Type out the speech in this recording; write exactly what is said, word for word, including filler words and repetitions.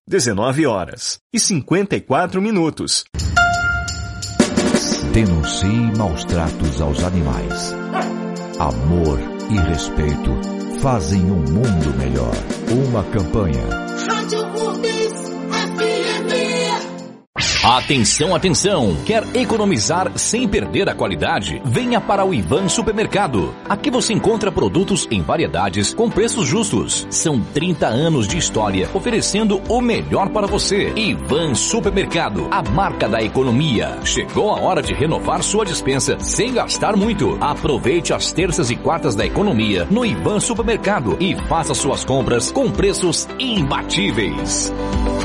dezenove horas e cinquenta e quatro minutos. Denuncie maus tratos aos animais. Amor e respeito fazem um mundo melhor. Uma campanha. Rádio Urbis F M. Atenção, atenção! Quer economizar sem perder a qualidade? Venha para o Ivan Supermercado. Aqui você encontra produtos em variedades com preços justos. São trinta anos de história oferecendo o melhor para você. Ivan Supermercado, a marca da economia. Chegou a hora de renovar sua despensa sem gastar muito. Aproveite as terças e quartas da economia no Ivan Supermercado e faça suas compras com preços imbatíveis.